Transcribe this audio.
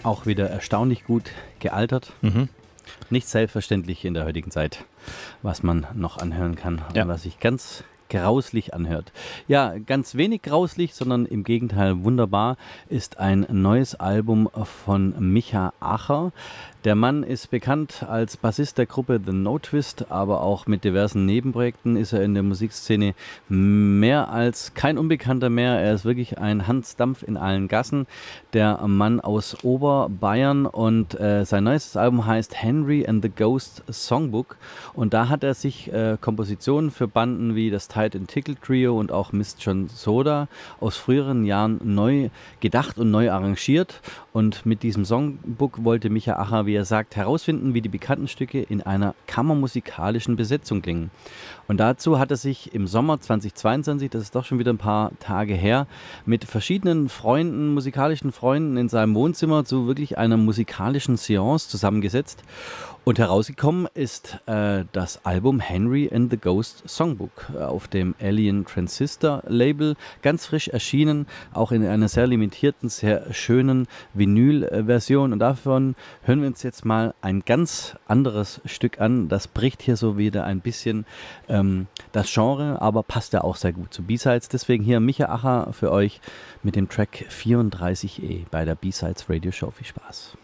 Auch wieder erstaunlich gut gealtert. Mhm. Nicht selbstverständlich in der heutigen Zeit, was man noch anhören kann Ja. und was sich ganz grauslich anhört. Ja, ganz wenig grauslich, sondern im Gegenteil wunderbar ist ein neues Album von Micha Acher. Der Mann ist bekannt als Bassist der Gruppe The No Twist, aber auch mit diversen Nebenprojekten ist er in der Musikszene mehr als kein Unbekannter mehr. Er ist wirklich ein Hans Dampf in allen Gassen. Der Mann aus Oberbayern und sein neues Album heißt Henry and the Ghost Songbook. Und da hat er sich Kompositionen für Banden wie das Tide and Tickle Trio und auch Miss John Soda aus früheren Jahren neu gedacht und neu arrangiert. Und mit diesem Songbook wollte Micha Acher, wie er sagt, herausfinden, wie die bekannten Stücke in einer kammermusikalischen Besetzung klingen. Und dazu hat er sich im Sommer 2022, das ist doch schon wieder ein paar Tage her, mit verschiedenen Freunden, musikalischen Freunden in seinem Wohnzimmer zu wirklich einer musikalischen Seance zusammengesetzt. Und herausgekommen ist das Album Henry and the Ghost Songbook auf dem Alien Transistor Label, ganz frisch erschienen, auch in einer sehr limitierten, sehr schönen Vinyl-Version. Und davon hören wir uns jetzt mal ein ganz anderes Stück an. Das bricht hier so wieder ein bisschen das Genre, aber passt ja auch sehr gut zu B-Sides. Deswegen hier Micha Acher für euch mit dem Track 34E bei der B-Sides Radio Show. Viel Spaß.